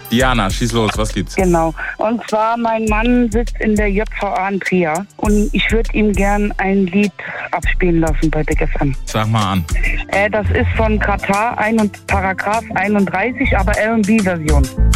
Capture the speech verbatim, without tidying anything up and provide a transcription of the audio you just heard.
Diana, schieß los, was gibt's? Genau. Und zwar, mein Mann sitzt in der J V A in Trier und ich würde ihm gern ein Lied abspielen lassen bei Big F M. Sag mal an. Äh, das ist von Katar, ein und Paragraph einunddreißig, aber R und B-Version.